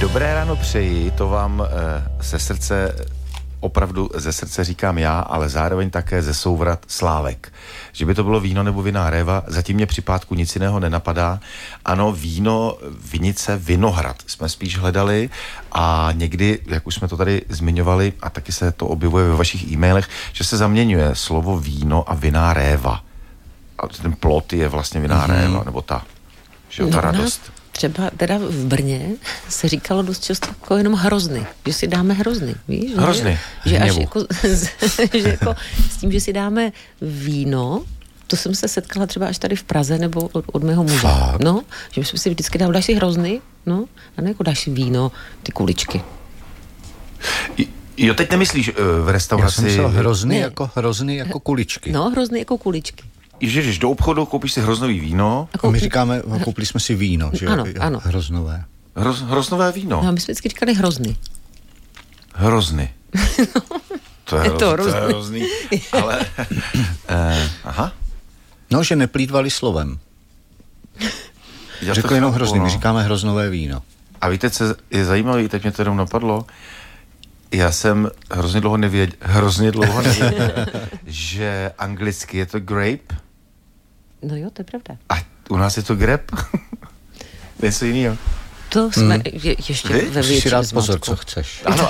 Dobré ráno přeji, to vám ze srdce, opravdu ze srdce říkám já, ale zároveň také ze souvrat Slávek. Že by to bylo víno nebo viná réva, zatím mě při pátku nic jiného nenapadá. Ano, víno, vinice, vinohrad jsme spíš hledali a někdy, jak už jsme to tady zmiňovali, a taky se to objevuje ve vašich e-mailech, že se zaměňuje slovo víno a viná réva. A ten plot je vlastně viná réva, nebo ta radost. Třeba teda v Brně se říkalo dost často jako jenom hrozny, že si dáme hrozny, víš? Hrozny, že až jako, že jako s tím, že si dáme víno, to jsem se setkala třeba až tady v Praze nebo od mého muže. Fakt? No, že jsme si vždycky dáš si hrozny, no, a ne jako dáš si víno, ty kuličky. Jo, teď nemyslíš v restauraci... Já jsem myslel hrozny jako kuličky. No, hrozny jako kuličky. Že jdeš do obchodu, koupíš si hroznový víno. A my říkáme, koupili jsme si víno, že ano. Hroznové. Hroznové víno. No, my jsme vždycky říkali hrozny. Hrozny. To je hrozný. hrozný. Ale, aha. No, že neplýtvali slovem. Řekl jenom hrozný, my říkáme hroznové víno. A víte, co je zajímavé, teď mě to jenom napadlo, já jsem hrozně dlouho nevěděl, že anglicky je to grape. No jo, to je pravda. A u nás je to grape? Něco jiného. To jsme ještě ve většině si dát pozor, co chceš. Ano,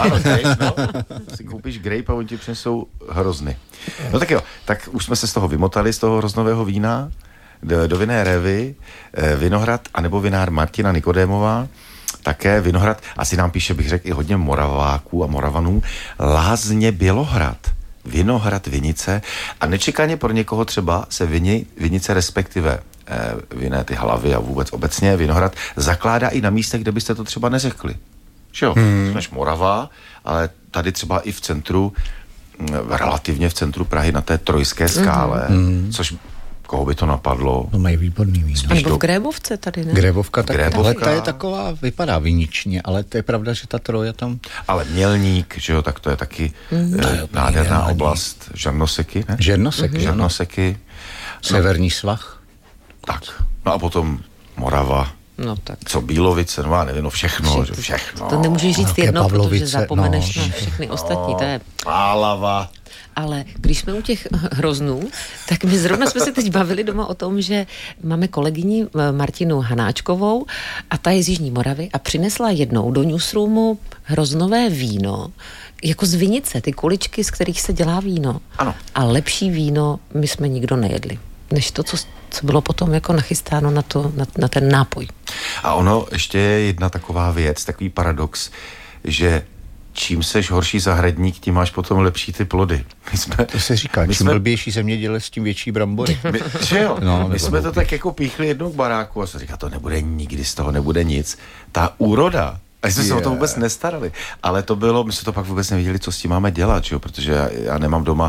si koupíš grape a oni ti přinesou hrozny. No tak jo, tak už jsme se z toho vymotali, z toho hroznového vína, do vinné révy, vinohrad, anebo vinár Martina Nikodémová, také vinohrad, asi nám píše, bych řekl, i hodně Moraváků a Moravanů, Lázně Bělohrad, Vinohrad, vinice a nečekaně pro někoho třeba se vinice, respektive vinné ty hlavy a vůbec obecně vinohrad zakládá i na místech, kde byste to třeba neřekli. Že jo? Jsme Morava, ale tady třeba i v centru, relativně v centru Prahy na té Trojské skále, což koho by to napadlo? No mají výborný víno. A nebo v Grébovce tady, ne? Grébovka taky. Ale ta je taková, vypadá viničně, ale to je pravda, že ta Troja tam... Ale Mělník, že jo, tak to je taky nádherná oblast. Žernoseky, ne? Žernoseky. Severní svah. Tak. No a potom Morava. No tak. Co Bílovice, no já nevím, všechno. To nemůžeš říct jedno, Pavlovice, protože zapomeneš na všechny ostatní, to je... Pálava. Ale když jsme u těch hroznů, tak my zrovna jsme se teď bavili doma o tom, že máme kolegyni Martinu Hanáčkovou a ta je z Jižní Moravy a přinesla jednou do newsroomu hroznové víno, jako z vinice, ty kuličky, z kterých se dělá víno. Ano. A lepší víno my jsme nikdo nejedli, než to, co bylo potom jako nachystáno na ten nápoj. A ono ještě je jedna taková věc, takový paradox, že čím seš horší zahradník, tím máš potom lepší ty plody. To se říká, čím blbější zemědělec, tím větší brambory. Že jo? My jsme to tak jako píchli jednou k baráku a se říká, to nebude nikdy, z toho nebude nic. Ta úroda, a jsme se o to vůbec nestarali, ale to bylo, my jsme to pak vůbec nevěděli, co s tím máme dělat, že jo? Protože já nemám doma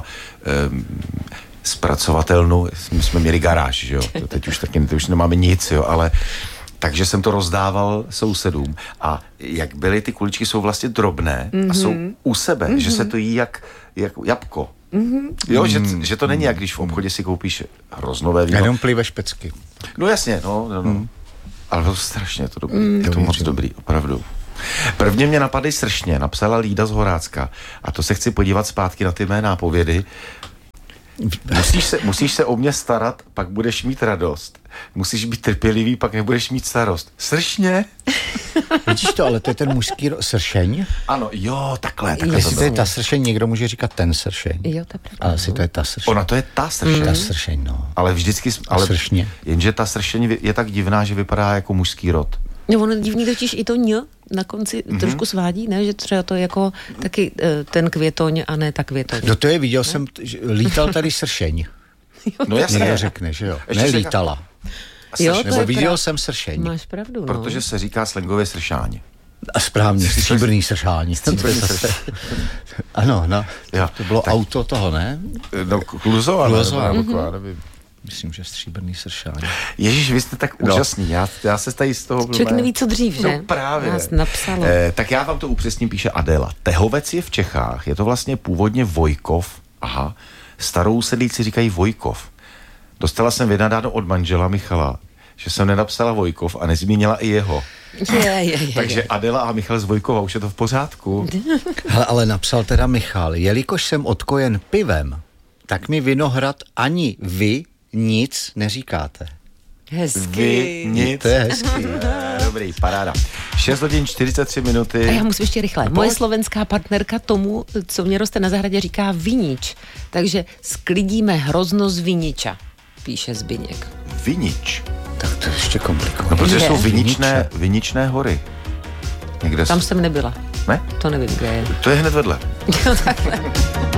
zpracovatelnu, my jsme měli garáž, že jo? Teď už nemáme nic, jo, ale takže jsem to rozdával sousedům a jak byly ty kuličky, jsou vlastně drobné a jsou u sebe, že se to jí jak jabko. Jo, že to není jak když v obchodě si koupíš hroznové víno. Jenom plive špecky. No jasně, no. Ale to strašně to dobrý. Je to moc dobrý, opravdu. Prvně mě napadly sršně, napsala Lída z Horácka a to se chci podívat zpátky na ty mé nápovědy. Musíš se o mě starat, pak budeš mít radost. Musíš být trpělivý, pak nebudeš mít starost. Sršně? Vidíš to, ale to je ten mužský sršeň? Ano, jo, takhle. Jestli to je ta sršeň, někdo může říkat ten sršeň. Jo, to je pravda. Ale asi to je ta sršeň. Ona to je ta sršeň. Ta sršeň, no. Ale vždycky... Sršně. Jenže ta sršeň je tak divná, že vypadá jako mužský rod. No, ono divný totiž i to ň na konci trošku svádí, ne? Že třeba to je jako taky ten květoň a ne ta květoň. No to je, viděl jsem, lítal tady sršeň. No jasně. Někdo řekne, že jo. Nelítala. Jo, nebo viděl jsem sršeň. Máš pravdu, no. Protože se říká slangově sršáň. A správně, stříbrný sršání. Ano, no. To bylo tak, auto toho, ne? No, Kluzova, nevím. Myslím, že stříbrný sršání. Ježíš, vy jste tak úžasný. Já se tady z toho... Člověk neví, co dřív, že? No právě. Nás napsalo. Tak já vám to upřesním, píše Adéla. Tehovec je v Čechách. Je to vlastně původně Vojkov. Aha. Starou sedlíci říkají Vojkov. Dostala jsem vynadáno od manžela Michala, že jsem nenapsala Vojkov a nezmínila i jeho. Takže Adela a Michal z Vojkova, už je to v pořádku. Hele, ale napsal teda Michal, jelikož jsem odkojen pivem, tak mi Vinohrad ani vy nic neříkáte. Hezky. Vy nic. To je hezký. Dobrý, paráda. 6 hodin 43 minuty. A já musím ještě rychle. Moje slovenská partnerka tomu, co mě roste na zahradě, říká vinič. Takže sklidíme hrozno z viniča, píše Zbyněk. Vinič. Tak to je ještě komplikované. No, protože jsou viničné hory. Někde Tam jsem nebyla. Ne? To nevím, kde je. To je hned vedle. Jo, takhle.